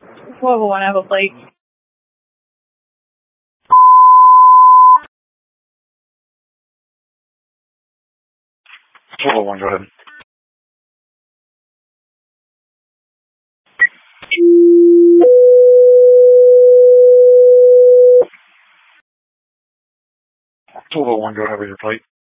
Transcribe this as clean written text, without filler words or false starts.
1201, I have a plate. One, go ahead. One, go ahead with your plate.